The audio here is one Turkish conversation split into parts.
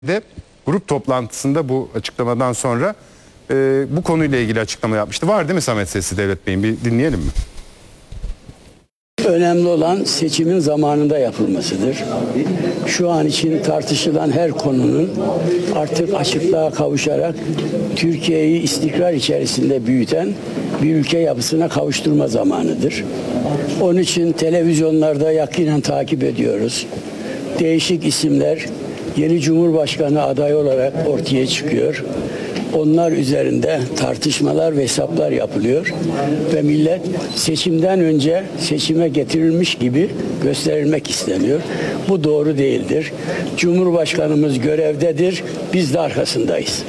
de grup toplantısında bu açıklamadan sonra bu konuyla ilgili açıklama yapmıştı. Var değil mi Samet Sesli Devlet Bey'in? Bir dinleyelim mi? Önemli olan seçimin zamanında yapılmasıdır. Şu an için tartışılan her konunun artık açıklığa kavuşarak Türkiye'yi istikrar içerisinde büyüten bir ülke yapısına kavuşturma zamanıdır. Onun için televizyonlarda yakinen takip ediyoruz. Değişik isimler yeni Cumhurbaşkanı adayı olarak ortaya çıkıyor. Onlar üzerinde tartışmalar ve hesaplar yapılıyor ve millet seçimden önce seçime getirilmiş gibi gösterilmek isteniyor. Bu doğru değildir. Cumhurbaşkanımız görevdedir, biz de arkasındayız.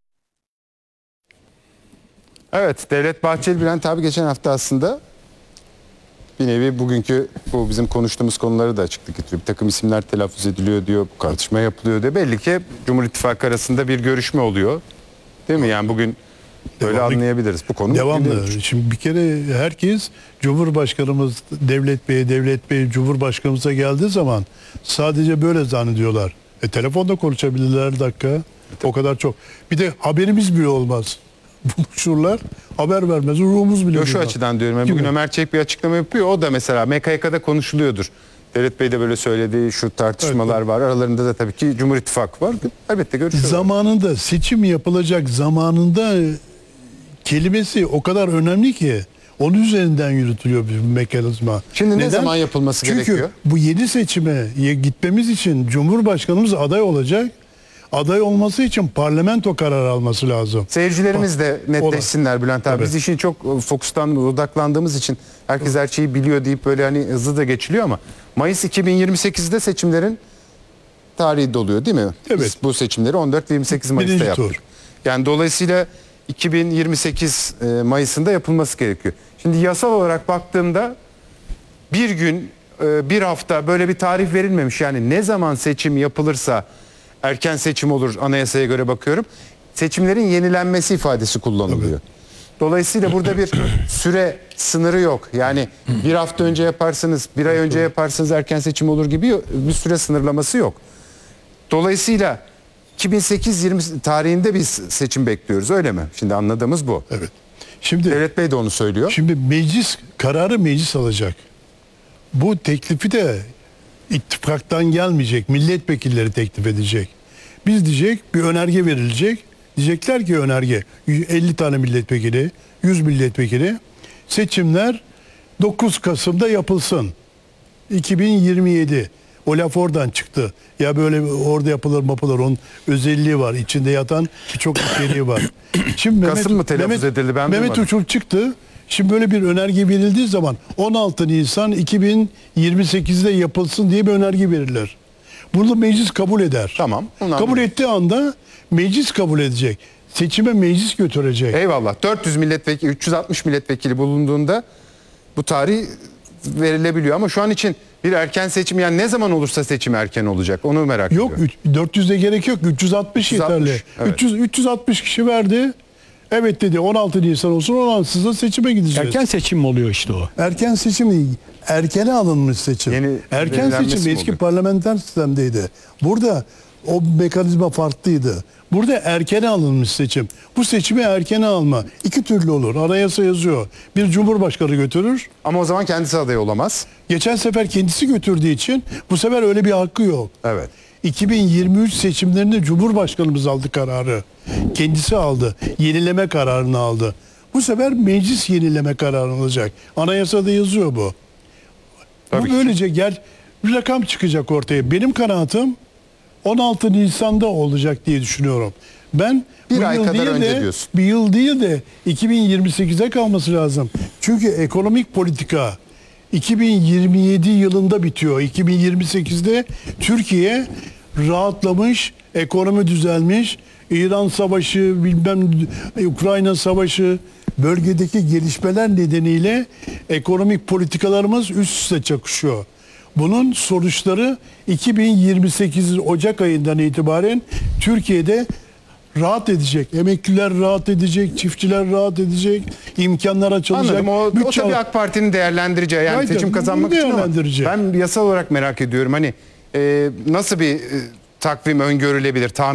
Evet, Devlet Bahçeli Bülent abi geçen hafta aslında bir nevi bugünkü bu bizim konuştuğumuz konuları da açıklık getiriyor. Bir takım isimler telaffuz ediliyor diyor, bu tartışma yapılıyor diyor. Belli ki Cumhur İttifakı arasında bir görüşme oluyor. Değil mi? Yani bugün böyle anlayabiliriz. Bu konu devamlı. Şimdi bir kere herkes Cumhurbaşkanımız Devlet Bey Cumhurbaşkanımıza geldiği zaman sadece böyle zannediyorlar. Telefonda konuşabilirler dakika. O kadar çok. Bir de haberimiz bile olmaz. Buluşurlar, haber vermez, ruhumuz bile. Şu açıdan diyorum. Yani bugün Ömer Çelik bir açıklama yapıyor. O da mesela MKYK'da konuşuluyordur. Devlet Bey de böyle söylediği şu tartışmalar var. Aralarında da tabii ki Cumhur İttifakı var. Elbette görüşüyorlar. Zamanında seçim yapılacak zamanında kelimesi o kadar önemli ki onun üzerinden yürütülüyor bir mekanizma. Şimdi ne zaman yapılması gerekiyor? Çünkü bu yeni seçime gitmemiz için Cumhurbaşkanımız aday olacak. Aday olması için parlamento karar alması lazım. Seyircilerimiz de netleşsinler Bülent abi. Evet. Biz işin çok odaklandığımız için herkes her şeyi biliyor deyip böyle hani hızlı da geçiliyor ama Mayıs 2028'de seçimlerin tarihi doluyor değil mi? Evet. Biz bu seçimleri 14 ve 28 Mayıs'ta Birinci yaptık. tur. Yani dolayısıyla 2028 Mayıs'ında yapılması gerekiyor. Şimdi yasal olarak baktığımda bir gün, bir hafta böyle bir tarih verilmemiş. Yani ne zaman seçim yapılırsa erken seçim olur anayasaya göre bakıyorum. Seçimlerin yenilenmesi ifadesi kullanılıyor. Evet. Dolayısıyla burada bir süre sınırı yok. Yani bir hafta önce yaparsınız, bir ay önce yaparsınız erken seçim olur gibi bir süre sınırlaması yok. Dolayısıyla 2008-20 tarihinde biz seçim bekliyoruz öyle mi? Şimdi anladığımız bu. Evet. Şimdi Devlet Bey de onu söylüyor. Şimdi meclis alacak. Bu teklifi de ittifaktan gelmeyecek. Milletvekilleri teklif edecek. Biz diyecek bir önerge verilecek. Diyecekler ki önerge 50 tane milletvekili, 100 milletvekili seçimler 9 Kasım'da yapılsın. 2027. O laf oradan çıktı. Ya böyle orada yapılır onun özelliği var. İçinde yatan birçok içeriği var. Şimdi Kasım mı telaffuz edildi ben Mehmet duymadım. Uçur çıktı. Şimdi böyle bir önerge verildiği zaman 16 Nisan 2028'de yapılsın diye bir önerge verirler. Bunu meclis kabul eder. Tamam. Kabul ettiği anda meclis kabul edecek. Seçime meclis götürecek. Eyvallah. 400 milletvekili, 360 milletvekili bulunduğunda bu tarih verilebiliyor ama şu an için bir erken seçim yani ne zaman olursa seçim erken olacak onu merak ediyorum. Yok 400'e gerek yok. 360 yeterli. Evet. 360 kişi verdi. Evet dedi 16 Nisan olsun 16'sında seçime gideceğiz. Erken seçim mi oluyor işte o? Erken seçim değil. Erkene alınmış seçim. Erken belirlenmesi seçim mi eski oluyor? parlamenter sistemdeydi. Burada o mekanizma farklıydı. Burada erkene alınmış seçim. Bu seçimi erkene alma. İki türlü olur. Anayasa yazıyor. Bir cumhurbaşkanı götürür. Ama o zaman kendisi aday olamaz. Geçen sefer kendisi götürdüğü için bu sefer öyle bir hakkı yok. Evet. 2023 seçimlerinde Cumhurbaşkanımız aldı kararı. Kendisi aldı. Yenileme kararını aldı. Bu sefer meclis yenileme kararı alacak. Anayasada yazıyor bu. Tabii Bu böylece bir rakam çıkacak ortaya. Benim kanaatim 16 Nisan'da olacak diye düşünüyorum. Ben Bir bu ay yıl kadar değil önce de, diyorsun. bir yıl değil de 2028'e kalması lazım. Çünkü ekonomik politika 2027 yılında bitiyor. 2028'de Türkiye rahatlamış, ekonomi düzelmiş, İran Savaşı, Ukrayna Savaşı, bölgedeki gelişmeler nedeniyle ekonomik politikalarımız üst üste çakışıyor. Bunun sonuçları 2028 Ocak ayından itibaren Türkiye'de rahat edecek. Emekliler rahat edecek, çiftçiler rahat edecek, imkanlar açılacak. Anladım. O tabii AK Parti'nin değerlendireceği yani Hayır, seçim kazanmak için ama değerlendirecek. ben yasal olarak merak ediyorum. Hani nasıl bir takvim öngörülebilir, tahmin